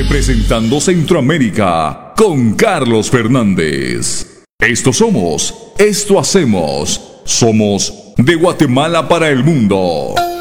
representando Centroamérica con Carlos Fernández. Esto somos, esto hacemos, somos de Guatemala para el mundo.